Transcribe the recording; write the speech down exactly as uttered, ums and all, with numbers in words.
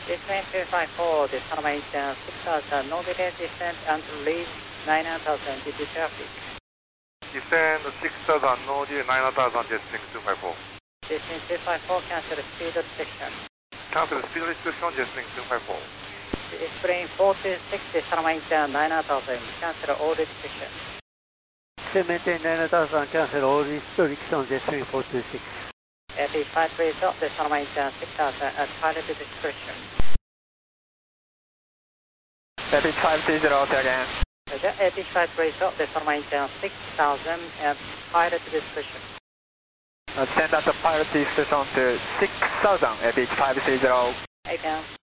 Descend two five four, descend maintenance six thousand, no delay descent until reach nine thousand, D P traffic. Descend six thousand, no delay nine thousand, jetting two five four. Descend two five four, cancel speed restriction. Cancel speed restriction, jetting two five four. Spring four two six, descend maintenance nine thousand, cancel all restrictions. Descend maintain nine thousand, cancel all restrictions, jetting four two six. F H five three zero, descend maintenance six thousand at pilot discretion. F H five three zero, say again. F H five three zero, descend maintenance six thousand at pilot discretion. Uh, send us a pilot discretion to six thousand, F H five three zero. Again.